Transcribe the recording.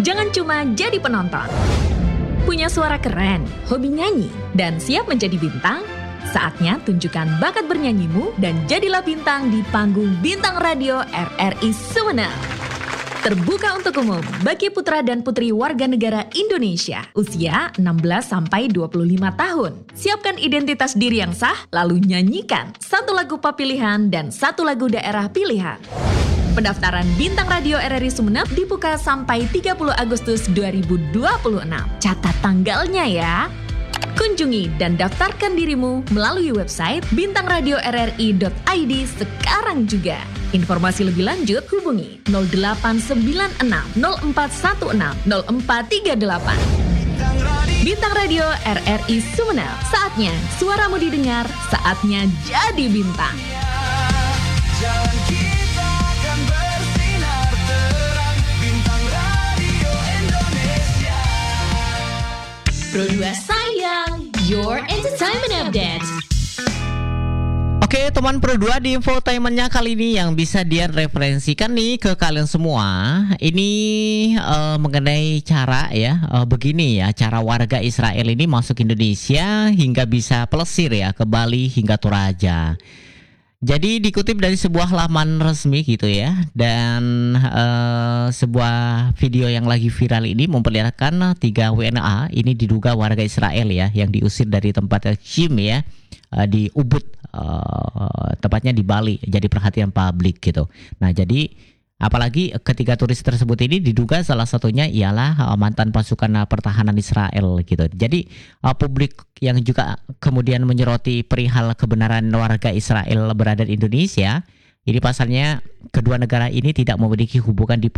Jangan cuma jadi penonton. Punya suara keren, hobi nyanyi, dan siap menjadi bintang? Saatnya tunjukkan bakat bernyanyimu dan jadilah bintang di panggung Bintang Radio RRI Sumeneb. Terbuka untuk umum bagi putra dan putri warga negara Indonesia usia 16-25 tahun. Siapkan identitas diri yang sah, lalu nyanyikan satu lagu pop pilihan dan satu lagu daerah pilihan. Pendaftaran Bintang Radio RRI Sumeneb dibuka sampai 30 Agustus 2026. Catat tanggalnya ya. Kunjungi dan daftarkan dirimu melalui website bintangradio.rri.id sekarang juga. Informasi lebih lanjut hubungi 0896 0416 0438. Bintang Radio RRI Sumeneb. Saatnya suaramu didengar, saatnya jadi bintang. Jalan kita akan bersinar terang, Bintang Radio Indonesia. Pro 2 sayang, your entertainment update. Oke teman Pro 2, di infotainmentnya kali ini yang bisa dia referensikan nih ke kalian semua. Ini mengenai cara begini ya, cara warga Israel ini masuk Indonesia hingga bisa plesir ya ke Bali hingga Toraja. Jadi dikutip dari sebuah laman resmi gitu ya, dan sebuah video yang lagi viral ini memperlihatkan 3 WNA ini diduga warga Israel ya yang diusir dari tempat gym ya di Ubud, tepatnya di Bali, jadi perhatian publik gitu. Nah jadi apalagi ketiga turis tersebut ini diduga salah satunya ialah mantan pasukan pertahanan Israel gitu. Jadi publik yang juga kemudian menyoroti perihal kebenaran warga Israel berada di Indonesia, ini pasalnya kedua negara ini tidak memiliki hubungan